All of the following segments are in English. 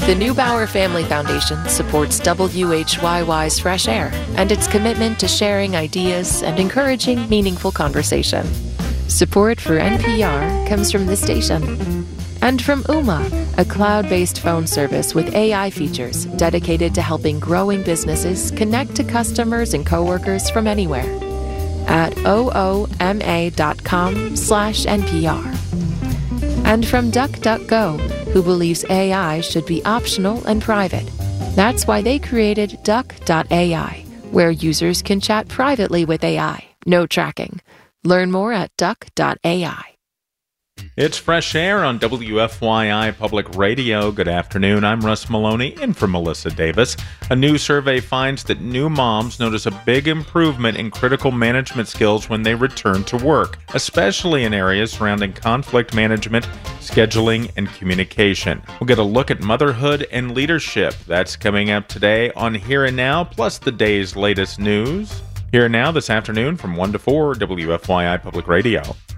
The Neubauer Family Foundation supports WHYY's Fresh Air and its commitment to sharing ideas and encouraging meaningful conversation. Support for NPR comes from this station. And from Ooma, a cloud-based phone service with AI features dedicated to helping growing businesses connect to customers and coworkers from anywhere. At ooma.com/NPR. And from DuckDuckGo, who believes AI should be optional and private. That's why they created Duck.ai, where users can chat privately with AI. No tracking. Learn more at Duck.ai. It's Fresh Air on WFYI Public Radio. Good afternoon. I'm Russ Maloney, in for Melissa Davis. A new survey finds that new moms notice a big improvement in critical management skills when they return to work, especially in areas surrounding conflict management, scheduling, and communication. We'll get a look at motherhood and leadership. That's coming up today on Here and Now, plus the day's latest news. Here and Now this afternoon from 1 to 4, WFYI Public Radio.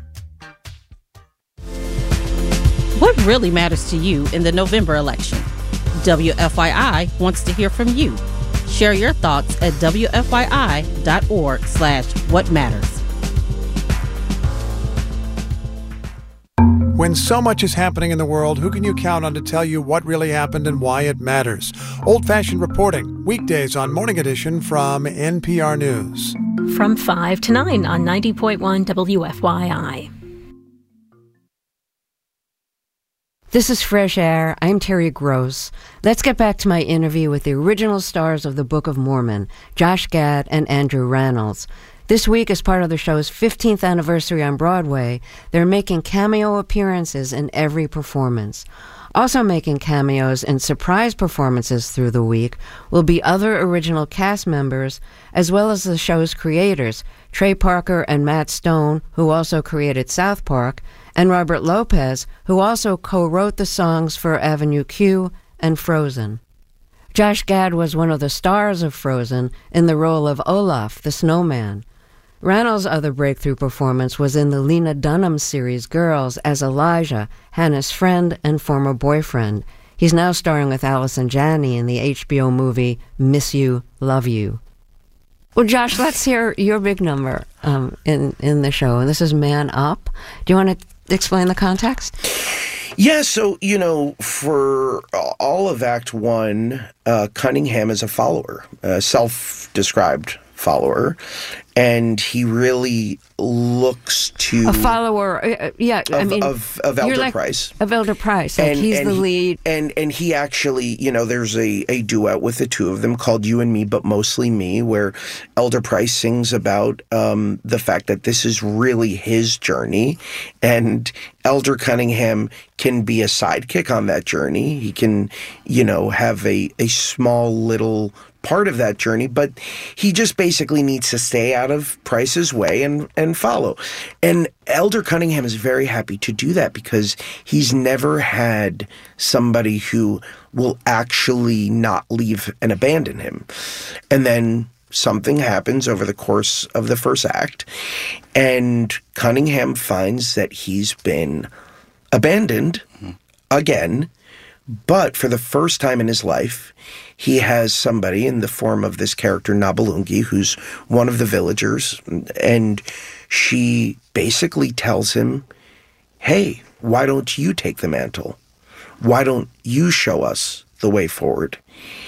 What really matters to you in the November election? WFYI wants to hear from you. Share your thoughts at WFYI.org/whatmatters. When so much is happening in the world, who can you count on to tell you what really happened and why it matters? Old-fashioned reporting, weekdays on Morning Edition from NPR News. From 5 to 9 on 90.1 WFYI. This is Fresh Air. I'm Terry Gross. Let's get back to my interview with the original stars of the Book of Mormon, Josh Gad and Andrew Rannells. This week, as part of the show's 15th anniversary on Broadway, they're making cameo appearances in every performance. Also making cameos and surprise performances through the week will be other original cast members, as well as the show's creators, Trey Parker and Matt Stone, who also created South Park, and Robert Lopez, who also co-wrote the songs for Avenue Q and Frozen. Josh Gad was one of the stars of Frozen in the role of Olaf, the snowman. Rannells' other breakthrough performance was in the Lena Dunham series Girls as Elijah, Hannah's friend and former boyfriend. He's now starring with Allison Janney in the HBO movie Miss You, Love You. Well, Josh, let's hear your big number in the show. And this is Man Up. Do you want to explain the context? Yeah, so, for all of Act 1, Cunningham is a follower, a self-described follower, and he really looks to... A follower, of Elder Price. Of Elder Price, and he's the lead. And he actually, there's a duet with the two of them called You and Me, But Mostly Me, where Elder Price sings about the fact that this is really his journey, and Elder Cunningham can be a sidekick on that journey. He can, have a small little part of that journey, but he just basically needs to stay out of Price's way and follow. And Elder Cunningham is very happy to do that because he's never had somebody who will actually not leave and abandon him. And then something happens over the course of the first act, and Cunningham finds that he's been abandoned again, but for the first time in his life, he has somebody in the form of this character, Nabulungi, who's one of the villagers, and she basically tells him, hey, why don't you take the mantle? Why don't you show us the way forward?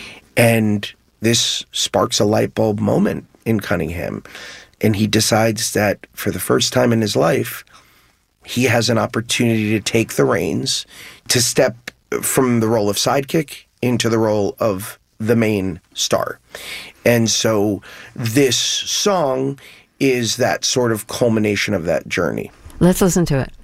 And this sparks a light bulb moment in Cunningham, and he decides that for the first time in his life, he has an opportunity to take the reins, to step from the role of sidekick into the role of the main star. And so this song is that sort of culmination of that journey. Let's listen to it.